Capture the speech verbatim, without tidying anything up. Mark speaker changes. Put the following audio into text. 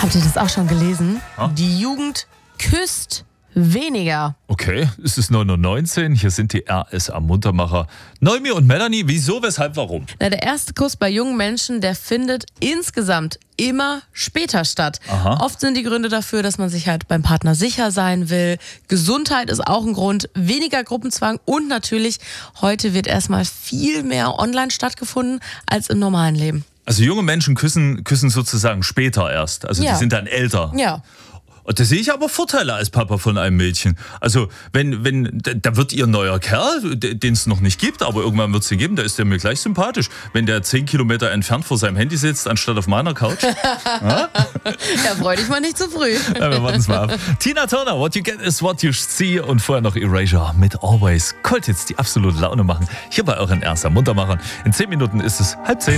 Speaker 1: Habt ihr das auch schon gelesen?
Speaker 2: Ha?
Speaker 1: Die Jugend küsst weniger.
Speaker 2: Okay, es ist neun Uhr neunzehn. Hier sind die R S A-Muntermacher. Noemi und Melanie, wieso, weshalb, warum?
Speaker 1: Na, der erste Kuss bei jungen Menschen, der findet insgesamt immer später statt.
Speaker 2: Aha.
Speaker 1: Oft sind die Gründe dafür, dass man sich halt beim Partner sicher sein will. Gesundheit ist auch ein Grund, weniger Gruppenzwang und natürlich, heute wird erstmal viel mehr online stattgefunden als im normalen Leben.
Speaker 2: Also junge Menschen küssen, küssen sozusagen später erst. Also
Speaker 1: Ja.
Speaker 2: die sind dann älter.
Speaker 1: Ja.
Speaker 2: Und da sehe ich aber Vorteile als Papa von einem Mädchen. Also wenn, wenn, da wird ihr neuer Kerl, den es noch nicht gibt, aber irgendwann wird es ihn geben, da ist der mir gleich sympathisch. Wenn der zehn Kilometer entfernt vor seinem Handy sitzt, anstatt auf meiner Couch.
Speaker 1: Ja, freu dich mal nicht zu früh.
Speaker 2: Ja, wir warten es mal ab. Tina Turner, What You Get is What You See, und vorher noch Erasure mit Always. Könnt jetzt die absolute Laune machen. Hier bei euren R S A Muntermachern. In zehn Minuten ist es halb zehn.